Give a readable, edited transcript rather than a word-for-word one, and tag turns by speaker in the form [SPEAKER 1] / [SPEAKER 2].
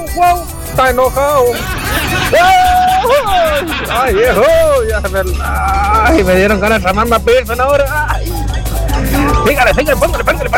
[SPEAKER 1] wow, está enojado. Ay, viejo, ay, me dieron ganas de armarme a peso ahora. Póngale,